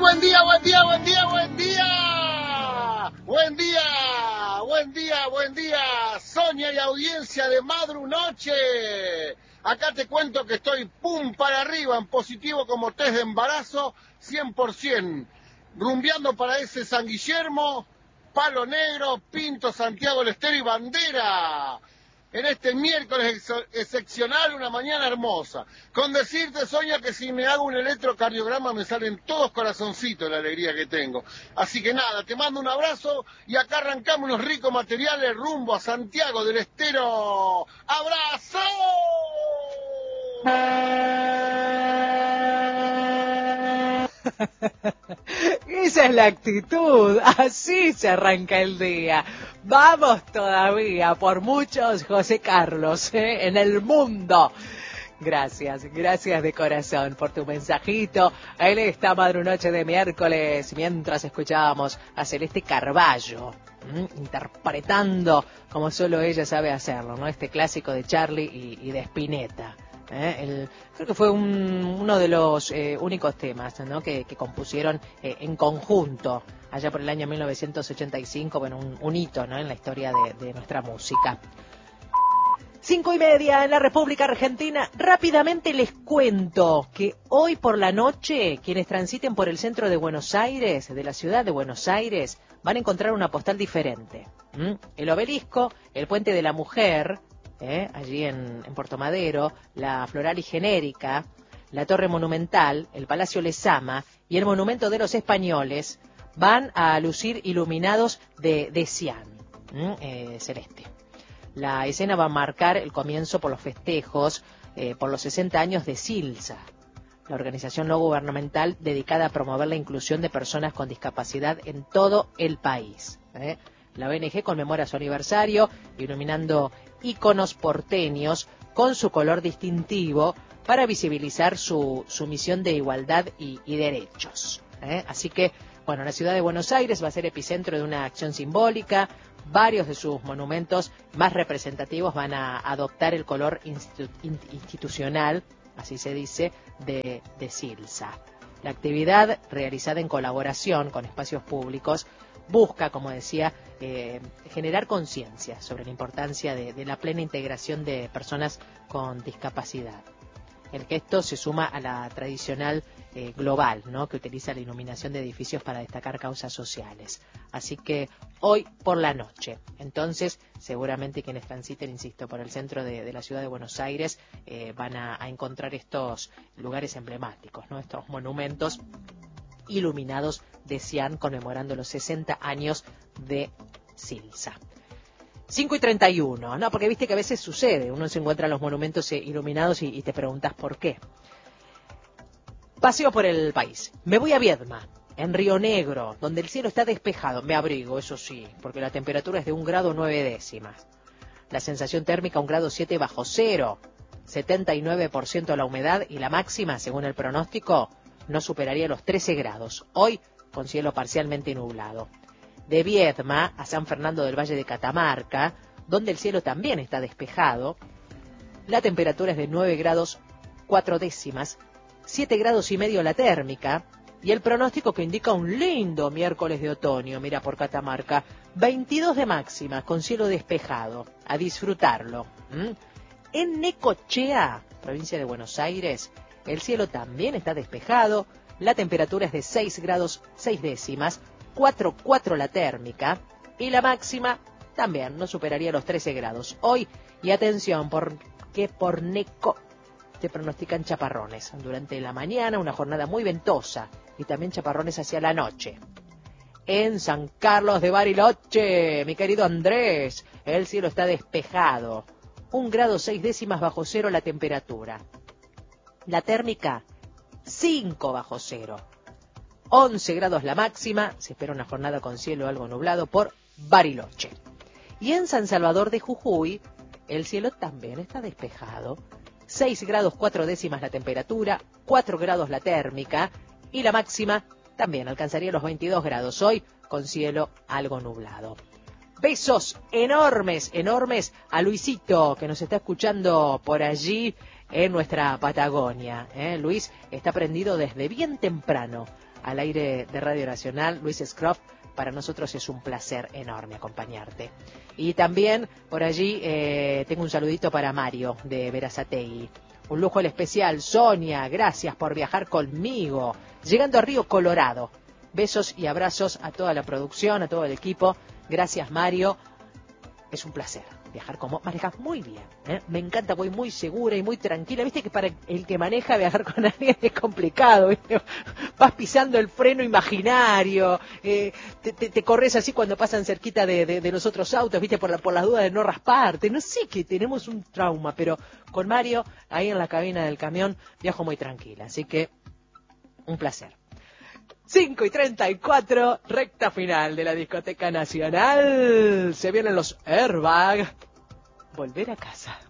buen día, buen día, buen día, buen día. Buen día, buen día, buen día. Sonia y audiencia de Madrunoche. Acá te cuento que estoy pum para arriba, en positivo como test de embarazo, 100%. Rumbeando para ese San Guillermo, Palo Negro, Pinto, Santiago del Estero y Bandera. En este miércoles excepcional, una mañana hermosa. Con decirte, Sonia, que si me hago un electrocardiograma me salen todos corazoncitos de la alegría que tengo. Así que nada, te mando un abrazo y acá arrancamos unos ricos materiales rumbo a Santiago del Estero. ¡Abrazo! Esa es la actitud, así se arranca el día. Vamos todavía por muchos José Carlos en el mundo. Gracias de corazón por tu mensajito. Él está Madrunoche de miércoles, mientras escuchábamos a Celeste Carballo, interpretando como solo ella sabe hacerlo, ¿no? Este clásico de Charlie y de Spinetta. Creo que fue uno de los únicos temas, ¿no? que compusieron en conjunto allá por el año 1985, bueno, un hito, ¿no? En la historia de nuestra música. 5:30 en la República Argentina. Rápidamente les cuento que hoy por la noche quienes transiten por el centro de Buenos Aires, de la ciudad de Buenos Aires, van a encontrar una postal diferente. El Obelisco, el Puente de la Mujer, allí en Puerto Madero, la Floral y Genérica, la Torre Monumental, el Palacio Lezama y el Monumento de los Españoles van a lucir iluminados de cian celeste. La escena va a marcar el comienzo por los festejos por los 60 años de Silsa, la organización no gubernamental dedicada a promover la inclusión de personas con discapacidad en todo el país. La ONG conmemora su aniversario iluminando íconos porteños con su color distintivo para visibilizar su misión de igualdad y derechos. Así que, bueno, la ciudad de Buenos Aires va a ser epicentro de una acción simbólica. Varios de sus monumentos más representativos van a adoptar el color institucional, así se dice, de Silsa. La actividad, realizada en colaboración con espacios públicos, busca, como decía, generar conciencia sobre la importancia de la plena integración de personas con discapacidad. El gesto se suma a la tradicional global, ¿no? Que utiliza la iluminación de edificios para destacar causas sociales. Así que hoy por la noche, entonces, seguramente quienes transiten, insisto, por el centro de la ciudad de Buenos Aires van a encontrar estos lugares emblemáticos, ¿no? Estos monumentos iluminados de cian conmemorando los 60 años de Silsa. 5:31, ¿no? Porque viste que a veces sucede, uno se encuentra los monumentos iluminados y te preguntas por qué. Paseo por el país. Me voy a Viedma, en Río Negro, donde el cielo está despejado. Me abrigo, eso sí, porque la temperatura es de 1 grado 9 décimas. La sensación térmica 1 grado 7 bajo cero. 79% la humedad y la máxima, según el pronóstico, no superaría los 13 grados. Hoy, con cielo parcialmente nublado. De Viedma a San Fernando del Valle de Catamarca, donde el cielo también está despejado, la temperatura es de 9 grados 4 décimas, 7 grados y medio la térmica, y el pronóstico que indica un lindo miércoles de otoño, mira por Catamarca, 22 de máxima, con cielo despejado, a disfrutarlo. En Necochea, provincia de Buenos Aires, el cielo también está despejado, la temperatura es de 6 grados 6 décimas, 4,4 la térmica y la máxima también no superaría los 13 grados. Hoy, y atención, porque por Neco te pronostican chaparrones. Durante la mañana una jornada muy ventosa y también chaparrones hacia la noche. En San Carlos de Bariloche, mi querido Andrés, el cielo está despejado. 1 grado 6 décimas bajo cero la temperatura. La térmica, 5 bajo cero. 11 grados la máxima, se espera una jornada con cielo algo nublado por Bariloche. Y en San Salvador de Jujuy, el cielo también está despejado. 6 grados 4 décimas la temperatura, 4 grados la térmica y la máxima también alcanzaría los 22 grados hoy con cielo algo nublado. Besos enormes, enormes a Luisito que nos está escuchando por allí en nuestra Patagonia. Luis está prendido desde bien temprano al aire de Radio Nacional, Luis Scroff. Para nosotros es un placer enorme acompañarte. Y también por allí tengo un saludito para Mario de Berazategui. Un lujo el especial. Sonia, gracias por viajar conmigo. Llegando a Río Colorado. Besos y abrazos a toda la producción, a todo el equipo. Gracias, Mario. Es un placer viajar con vos. Manejas muy bien, ¿eh? Me encanta, voy muy segura y muy tranquila. Viste que para el que maneja viajar con alguien es complicado, ¿viste? Vas pisando el freno imaginario, te corres así cuando pasan cerquita de los otros autos, viste, por las dudas de no rasparte. No sé, que tenemos un trauma, pero con Mario, ahí en la cabina del camión, viajo muy tranquila. Así que, un placer. 5:34, recta final de la Discoteca Nacional. Se vienen los Airbag. Volver a casa.